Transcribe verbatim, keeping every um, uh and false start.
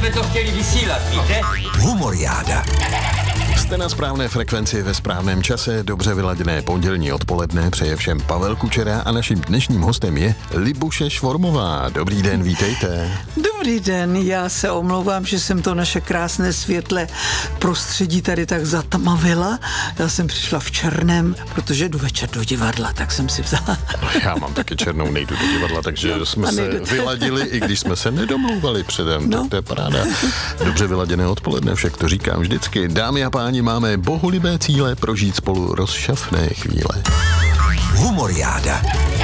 jsme to chtěli vysílat, víte? Humoriáda. Jste na správné frekvenci ve správném čase, dobře vyladěné pondělní odpoledne, přeje všem Pavel Kučera a naším dnešním hostem je Libuše Švormová. Dobrý den, vítejte. Dobrý den, já se omlouvám, že jsem to naše krásné světle prostředí tady tak zatmavila. Já jsem přišla v černém, protože jdu večer do divadla, tak jsem si vzala. Já mám taky černou, nejdu do divadla, takže no, jsme se nejdete. vyladili, i když jsme se nedomlouvali předem, no. Tak to je paráda. Dobře vyladěné odpoledne, však to říkám vždycky. Dámy a páni, máme bohulibé cíle prožít spolu rozšafné chvíle. Humoriáda.